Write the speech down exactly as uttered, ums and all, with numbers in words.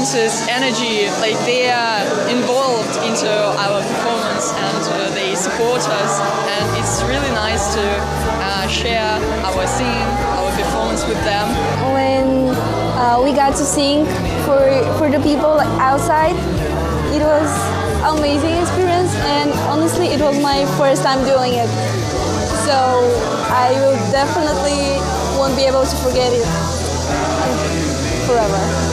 audience's energy, like they are involved into our performance and uh, they support us, and it's really nice to uh, share our singing, our performance with them. When uh, we got to sing for for the people like outside, it was an amazing experience, and honestly it was my first time doing it, so I will definitely won't be able to forget it forever.